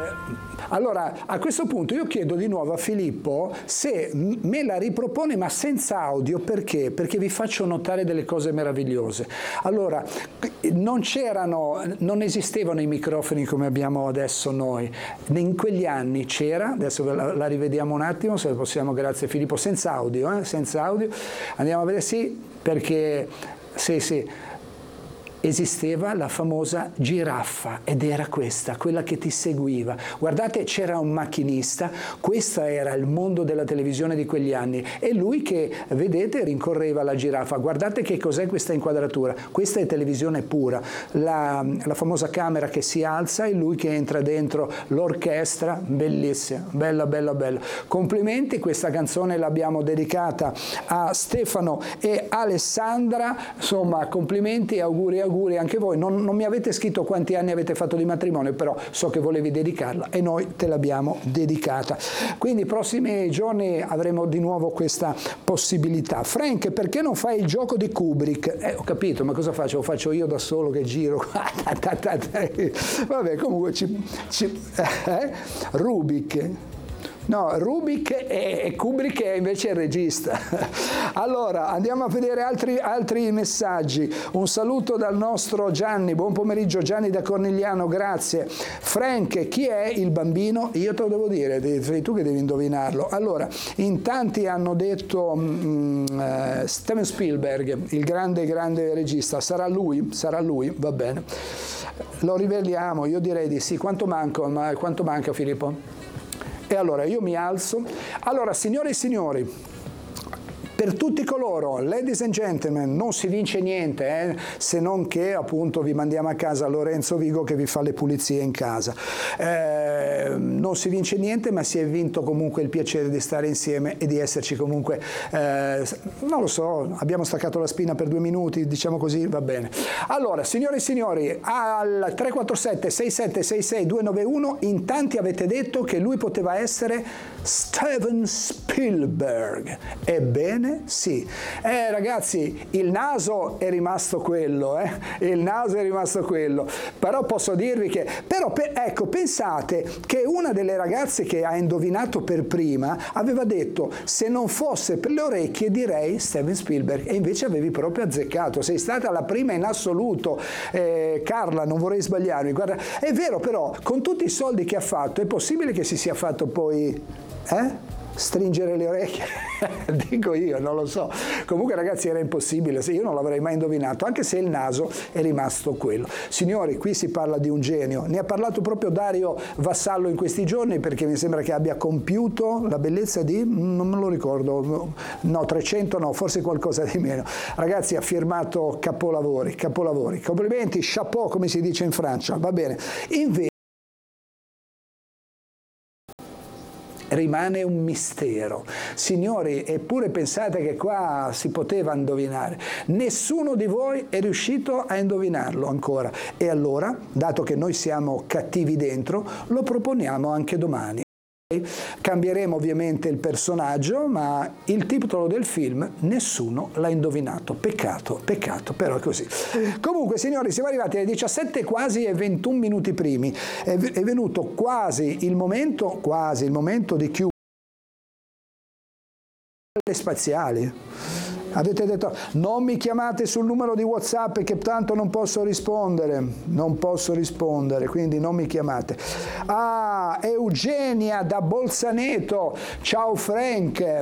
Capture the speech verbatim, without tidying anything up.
allora, a questo punto io chiedo di nuovo a Filippo se me la ripropone ma senza audio, perché? Perché vi faccio notare delle cose meravigliose. Allora, non c'erano, non esistevano i microfoni come abbiamo adesso noi. In quegli anni c'era, adesso la, la rivediamo un attimo, se possiamo, grazie Filippo, senza audio, eh? senza audio. Andiamo a vedere, sì, perché, sì, sì. Esisteva la famosa giraffa ed era questa, quella che ti seguiva. Guardate, c'era un macchinista, questo era il mondo della televisione di quegli anni e lui che, vedete, rincorreva la giraffa. Guardate che cos'è questa inquadratura, questa è televisione pura, la, la famosa camera che si alza e lui che entra dentro l'orchestra, bellissima, bella, bella, bella. Complimenti, questa canzone l'abbiamo dedicata a Stefano e Alessandra, insomma, complimenti e auguri, auguri. Anche voi, non, non mi avete scritto quanti anni avete fatto di matrimonio, però so che volevi dedicarla e noi te l'abbiamo dedicata. Quindi i prossimi giorni avremo di nuovo questa possibilità. Frank, perché non fai il gioco di Kubrick? Eh, ho capito, ma cosa faccio? Lo faccio io da solo che giro. Vabbè, comunque ci, ci, eh? Rubik. No, Rubik e Kubrick è invece il regista. Allora, andiamo a vedere altri, altri messaggi. Un saluto dal nostro Gianni. Buon pomeriggio Gianni da Cornigliano, grazie. Frank, chi è il bambino? Io te lo devo dire, sei tu che devi indovinarlo. Allora, in tanti hanno detto um, uh, Steven Spielberg, il grande, grande regista. Sarà lui? Sarà lui? Va bene. Lo riveliamo, io direi di sì. Quanto manca, ma quanto manca Filippo? E allora io mi alzo. Allora, signore e signori, per tutti coloro, ladies and gentlemen, non si vince niente, eh, se non che appunto vi mandiamo a casa Lorenzo Vigo che vi fa le pulizie in casa. Eh, non si vince niente, ma si è vinto comunque il piacere di stare insieme e di esserci comunque, eh, non lo so, abbiamo staccato la spina per due minuti, diciamo così, va bene. Allora, signore e signori, al tre quattro sette sei sette sei sei due nove uno, in tanti avete detto che lui poteva essere Steven Spielberg. Ebbene, sì. Eh, ragazzi, il naso è rimasto quello, eh? Il naso è rimasto quello. Però posso dirvi che, però, per, ecco, pensate che una delle ragazze che ha indovinato per prima aveva detto, se non fosse per le orecchie direi Steven Spielberg, e invece avevi proprio azzeccato. Sei stata la prima in assoluto, eh, Carla, non vorrei sbagliarmi. Guarda, è vero, però, con tutti i soldi che ha fatto, è possibile che si sia fatto poi, eh? stringere le orecchie? Dico io, non lo so. Comunque ragazzi era impossibile, se io non l'avrei mai indovinato, anche se il naso è rimasto quello. Signori, qui si parla di un genio, ne ha parlato proprio Dario Vassallo in questi giorni, perché mi sembra che abbia compiuto la bellezza di, non me lo ricordo, no, trecento no, forse qualcosa di meno. Ragazzi, ha firmato capolavori, capolavori. Complimenti, chapeau come si dice in Francia, va bene. Invece rimane un mistero. Signori, eppure pensate che qua si poteva indovinare. Nessuno di voi è riuscito a indovinarlo ancora. E allora, dato che noi siamo cattivi dentro, lo proponiamo anche domani. Cambieremo ovviamente il personaggio, ma il titolo del film nessuno l'ha indovinato. Peccato, peccato, però è così. Comunque, signori, siamo arrivati alle diciassette quasi e ventuno minuti primi. È, è venuto quasi il momento, quasi il momento di chiudere le spaziali. Avete detto non mi chiamate sul numero di WhatsApp che tanto non posso rispondere, non posso rispondere, quindi non mi chiamate. Ah, Eugenia da Bolzaneto, ciao Frank.